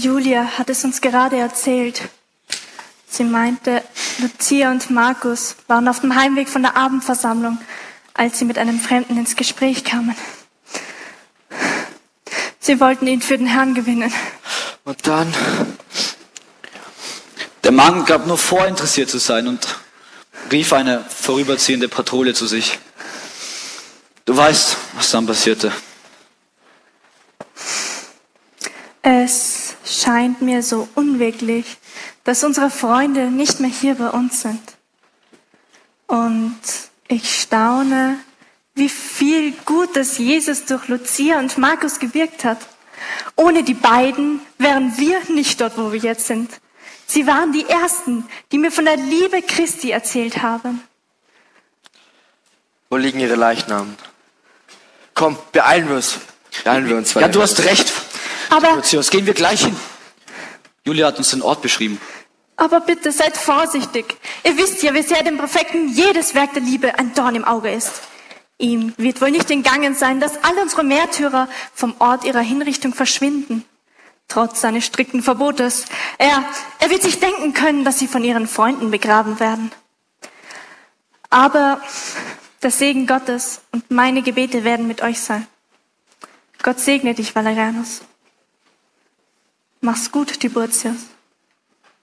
Julia hat es uns gerade erzählt. Sie meinte, Lucia und Markus waren auf dem Heimweg von der Abendversammlung, als sie mit einem Fremden ins Gespräch kamen. Sie wollten ihn für den Herrn gewinnen. Und dann? Der Mann gab nur vor, interessiert zu sein und rief eine vorüberziehende Patrouille zu sich. Du weißt, was dann passierte. Es scheint mir so unwirklich, dass unsere Freunde nicht mehr hier bei uns sind. Und ich staune, wie viel Gutes Jesus durch Lucia und Markus gewirkt hat. Ohne die beiden wären wir nicht dort, wo wir jetzt sind. Sie waren die Ersten, die mir von der Liebe Christi erzählt haben. Wo liegen ihre Leichname? Komm, beeilen wir uns. Ja, du hast recht. Aber Lucius, gehen wir gleich hin. Julia hat uns den Ort beschrieben. Aber bitte seid vorsichtig. Ihr wisst ja, wie sehr dem Propheten jedes Werk der Liebe ein Dorn im Auge ist. Ihm wird wohl nicht entgangen sein, dass alle unsere Märtyrer vom Ort ihrer Hinrichtung verschwinden. Trotz seines strikten Verbotes. Er wird sich denken können, dass sie von ihren Freunden begraben werden. Aber der Segen Gottes und meine Gebete werden mit euch sein. Gott segne dich, Valerianus. Mach's gut, Tiburtius.